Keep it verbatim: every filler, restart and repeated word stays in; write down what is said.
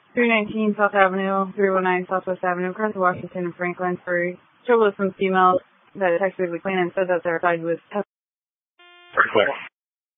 three nineteen South Avenue, three one nine Southwest Avenue, across Washington and Franklin for trouble with some females that texted the clean and said that their side was Pretty clear.